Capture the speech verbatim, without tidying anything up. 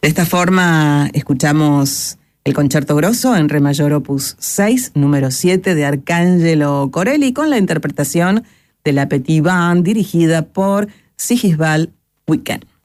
De esta forma escuchamos el Concerto Grosso en Re mayor opus seis, número siete de Arcangelo Corelli, con la interpretación de la Petit Band dirigida por Sigisbald Wittgen.